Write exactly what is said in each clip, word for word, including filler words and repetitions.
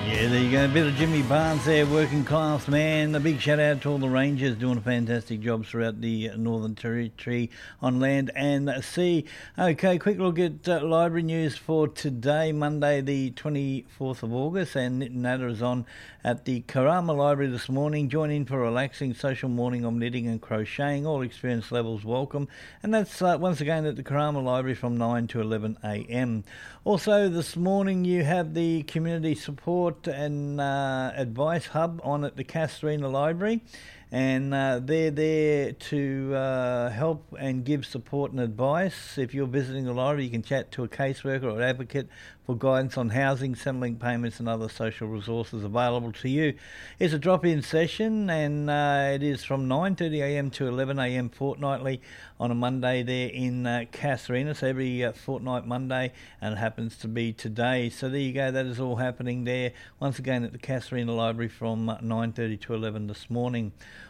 Yeah, there you go. A bit of Jimmy Barnes there, working class man. A big shout out to all the Rangers doing a fantastic job throughout the Northern Territory on land and sea. Okay, quick look at uh, library news for today, Monday the twenty-fourth of August, and Knit and Natter is on at the Karama Library this morning. Join in for a relaxing social morning of knitting and crocheting. All experience levels welcome, and that's uh, once again at the Karama Library from nine to eleven a m. Also this morning you have the community support and uh, advice hub on at the Katharina Library, and uh, they're there to uh, help and give support and advice. If you're visiting the library, you can chat to a caseworker or advocate for guidance on housing, Centrelink payments and other social resources available to you. It's a drop-in session, and uh, it is from nine thirty a m to eleven a m fortnightly on a Monday there in uh, Katharina, so every uh, fortnight Monday, and it happens to be today. So there you go, that is all happening there, once again at the Katharina Library from nine thirty to eleven this morning.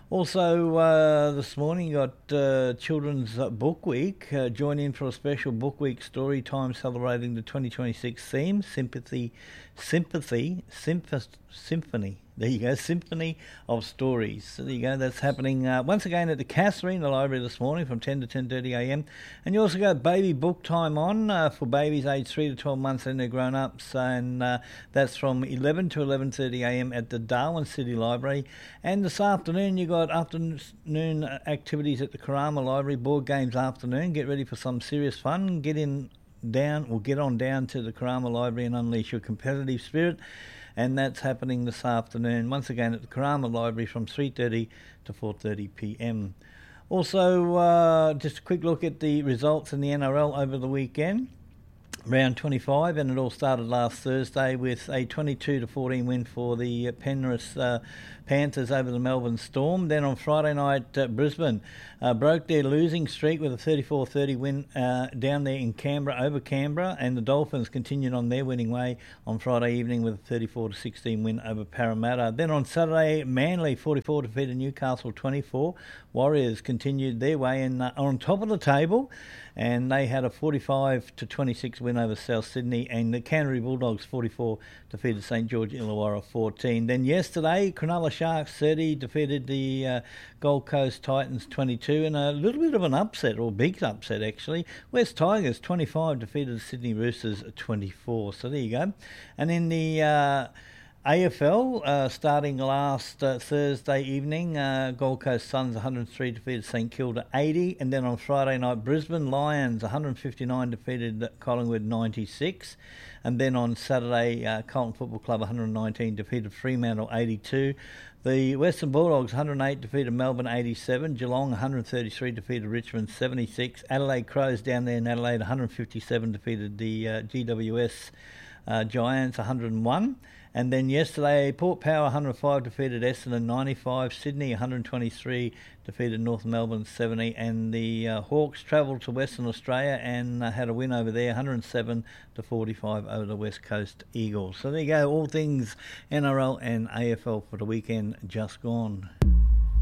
Also, uh, this morning you got uh, Children's Book Week. Uh, join in for a special Book Week story time celebrating the twenty twenty-six theme, Sympathy, Sympathy, Symph- Symphony. There you go, Symphony of Stories. So there you go, that's happening uh, once again at the Katharina Library this morning from ten to ten thirty a m. And you also got baby book time on uh, for babies aged three to twelve months and their grown-ups, and uh, that's from eleven to eleven thirty a m at the Darwin City Library. And this afternoon you got afternoon activities at the Karama Library, board games afternoon. Get ready for some serious fun. Get in down, or get on down to the Karama Library and unleash your competitive spirit. And that's happening this afternoon, once again at the Karama Library from three thirty to four thirty p m. Also, uh, just a quick look at the results in the N R L over the weekend. Round twenty-five, and it all started last Thursday with a twenty-two to fourteen win for the Penrith uh, Panthers over the Melbourne Storm. Then on Friday night, uh, Brisbane uh, broke their losing streak with a thirty-four thirty win uh, down there in Canberra over Canberra, and the Dolphins continued on their winning way on Friday evening with a thirty-four to sixteen win over Parramatta. Then on Saturday, Manly forty-four defeated Newcastle twenty-four. Warriors continued their way and uh, on top of the table, and they had a forty-five to twenty-six win over South Sydney, and the Canterbury Bulldogs forty-four defeated St George Illawarra fourteen. Then yesterday, Cronulla Sharks thirty defeated the uh, Gold Coast Titans twenty-two, and a little bit of an upset, or big upset actually. West Tigers twenty-five defeated the Sydney Roosters twenty-four. So there you go. And in the uh, A F L, uh, starting last uh, Thursday evening, uh, Gold Coast Suns one hundred three defeated St Kilda eighty, and then on Friday night, Brisbane Lions one hundred fifty-nine defeated Collingwood ninety-six, and then on Saturday, uh, Carlton Football Club one hundred nineteen defeated Fremantle eighty-two. The Western Bulldogs one hundred eight defeated Melbourne eighty-seven, Geelong one hundred thirty-three defeated Richmond seventy-six, Adelaide Crows down there in Adelaide one hundred fifty-seven defeated the uh, G W S uh, Giants one hundred one. And then yesterday, Port Power one hundred five defeated Essendon ninety-five, Sydney one hundred twenty-three defeated North Melbourne seventy, and the uh, Hawks travelled to Western Australia and uh, had a win over there, one hundred seven to forty-five over the West Coast Eagles. So there you go, all things N R L and A F L for the weekend just gone.